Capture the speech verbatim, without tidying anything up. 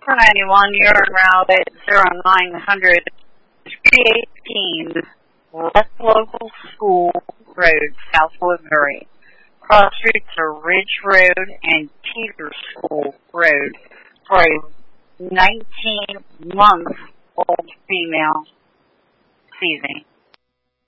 For ninety-one, you're en route at zero nine hundred three eighteen West Local School Road, South Woodbury. Cross streets are Ridge Road and Peters School Road for a nineteen month old female seizing.